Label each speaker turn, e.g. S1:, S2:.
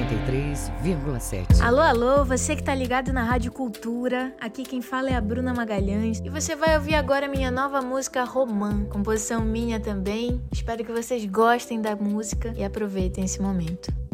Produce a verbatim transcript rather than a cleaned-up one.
S1: noventa e três vírgula sete.
S2: Alô, alô, você que tá ligado na Rádio Cultura, aqui quem fala é a Bruna Magalhães e você vai ouvir agora minha nova música Romã, composição minha também. Espero que vocês gostem da música e aproveitem esse momento.